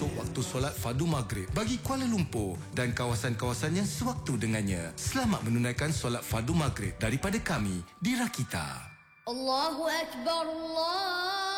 termasuk waktu solat fardu maghrib bagi Kuala Lumpur dan kawasan-kawasan yang sewaktu dengannya. Selamat menunaikan solat fardu maghrib daripada kami di Rakita. Allahu Akbar, Allah